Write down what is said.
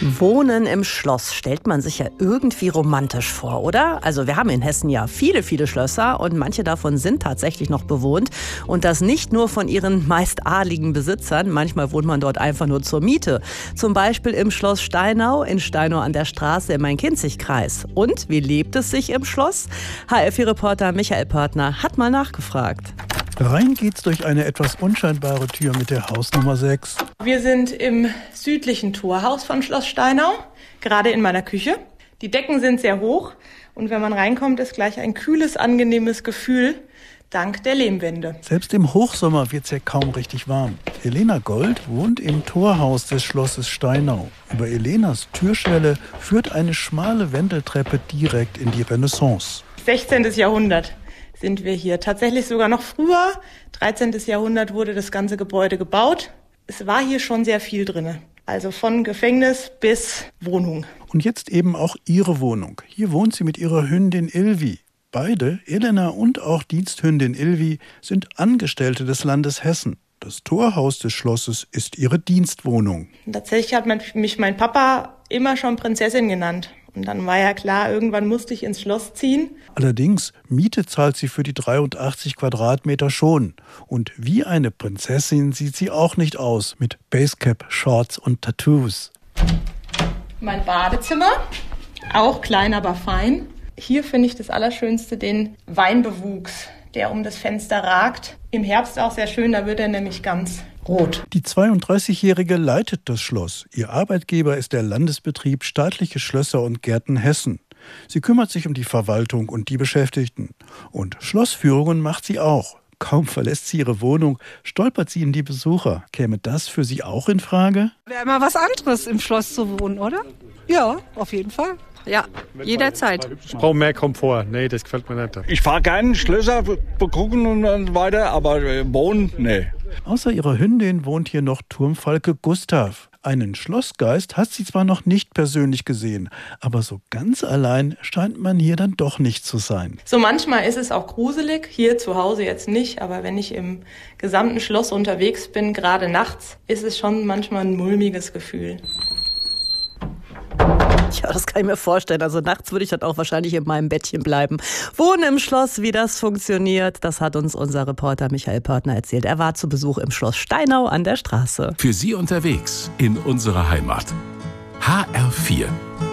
Wohnen im Schloss stellt man sich ja irgendwie romantisch vor, oder? Also wir haben in Hessen ja viele, viele Schlösser und manche davon sind tatsächlich noch bewohnt. Und das nicht nur von ihren meist adligen Besitzern. Manchmal wohnt man dort einfach nur zur Miete. Zum Beispiel im Schloss Steinau, in Steinau an der Straße im Main-Kinzig-Kreis. Und wie lebt es sich im Schloss? HR4-Reporter Michael Pörtner hat mal nachgefragt. Rein geht's durch eine etwas unscheinbare Tür mit der Hausnummer 6. Wir sind im südlichen Torhaus von Schloss Steinau, gerade in meiner Küche. Die Decken sind sehr hoch und wenn man reinkommt, ist gleich ein kühles, angenehmes Gefühl, dank der Lehmwände. Selbst im Hochsommer wird's ja kaum richtig warm. Elena Gold wohnt im Torhaus des Schlosses Steinau. Über Elenas Türschwelle führt eine schmale Wendeltreppe direkt in die Renaissance. 16. Jahrhundert sind wir hier. Tatsächlich sogar noch früher. 13. Jahrhundert wurde das ganze Gebäude gebaut. Es war hier schon sehr viel drin. Also von Gefängnis bis Wohnung. Und jetzt eben auch ihre Wohnung. Hier wohnt sie mit ihrer Hündin Ilvi. Beide, Elena und auch Diensthündin Ilvi, sind Angestellte des Landes Hessen. Das Torhaus des Schlosses ist ihre Dienstwohnung. Tatsächlich hat mich mein Papa immer schon Prinzessin genannt. Und dann war ja klar, irgendwann musste ich ins Schloss ziehen. Allerdings, Miete zahlt sie für die 83 Quadratmeter schon. Und wie eine Prinzessin sieht sie auch nicht aus, mit Basecap, Shorts und Tattoos. Mein Badezimmer, auch klein, aber fein. Hier finde ich das Allerschönste den Weinbewuchs, der um das Fenster ragt. Im Herbst auch sehr schön, da wird er nämlich ganz rot. Die 32-Jährige leitet das Schloss. Ihr Arbeitgeber ist der Landesbetrieb Staatliche Schlösser und Gärten Hessen. Sie kümmert sich um die Verwaltung und die Beschäftigten. Und Schlossführungen macht sie auch. Kaum verlässt sie ihre Wohnung, stolpert sie in die Besucher. Käme das für Sie auch in Frage? Wäre immer was anderes, im Schloss zu wohnen, oder? Ja, auf jeden Fall. Ja, jederzeit. Ich brauche mehr Komfort. Nee, das gefällt mir nicht. Ich fahre gerne Schlösser begucken und weiter, aber wohnen, nee. Außer ihrer Hündin wohnt hier noch Turmfalke Gustav. Einen Schlossgeist hat sie zwar noch nicht persönlich gesehen, aber so ganz allein scheint man hier dann doch nicht zu sein. So manchmal ist es auch gruselig, hier zu Hause jetzt nicht, aber wenn ich im gesamten Schloss unterwegs bin, gerade nachts, ist es schon manchmal ein mulmiges Gefühl. Ja, das kann ich mir vorstellen. Also nachts würde ich dann auch wahrscheinlich in meinem Bettchen bleiben. Wohnen im Schloss, wie das funktioniert, das hat uns unser Reporter Michael Pörtner erzählt. Er war zu Besuch im Schloss Steinau an der Straße. Für Sie unterwegs in unserer Heimat. HR4